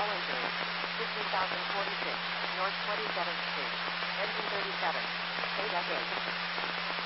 all injuries. 15,046, North 27th Street. Engine 37. Pay decade.